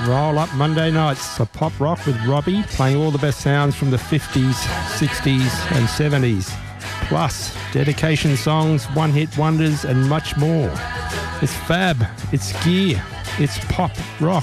Roll Up Monday nights, a pop rock with Robbie, playing all the best sounds from the 50s, 60s and 70s. Plus, dedication songs, one-hit wonders and much more. It's fab, it's gear, it's pop rock.